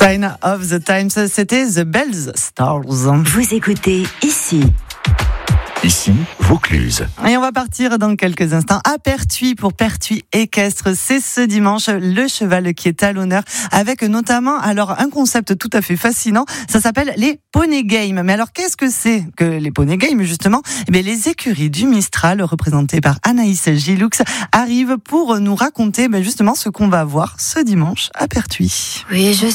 Sign of the Times, c'était The Bells Stars. Vous écoutez ici. Ici, Vaucluse. Et on va partir dans quelques instants à Pertuis pour Pertuis équestre. C'est ce dimanche le cheval qui est à l'honneur avec notamment un concept tout à fait fascinant. Ça s'appelle les Poney Games. Mais alors qu'est-ce que c'est que les Poney Games justement? Eh bien, les écuries du Mistral représentées par Anaïs Giloux arrivent pour nous raconter justement ce qu'on va voir ce dimanche à Pertuis. Oui, je